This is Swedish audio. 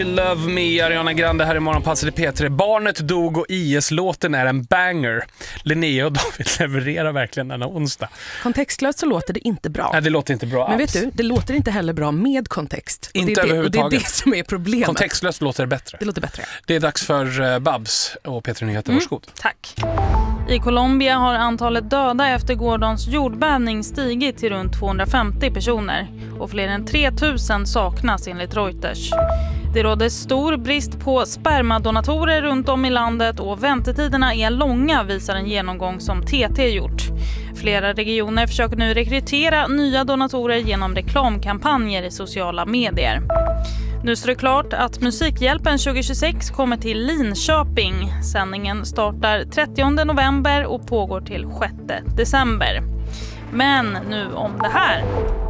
Love Me, Ariana Grande här i Morgonpasset i P3. Barnet dog och IS-låten är en banger. Linnea och David levererar verkligen denna onsdag. Kontextlöst så låter det inte bra. Nej, det låter inte bra. Men alls. vet du, det låter inte heller bra med kontext. Inte överhuvudtaget. Och det är det som är problemet. Kontextlöst låter det bättre. Det låter bättre. Det är dags för Babs och P3 Nyheter. Varsågod. Tack. I Colombia har antalet döda efter gårdagens jordbävning stigit till runt 250 personer och fler än 3000 saknas enligt Reuters. Det råder stor brist på spermadonatorer runt om i landet och väntetiderna är långa, visar en genomgång som TT gjort. Flera regioner försöker nu rekrytera nya donatorer genom reklamkampanjer i sociala medier. Nu står det klart att Musikhjälpen 2026 kommer till Linköping. Sändningen startar 30 november och pågår till 6 december. Men nu om det här.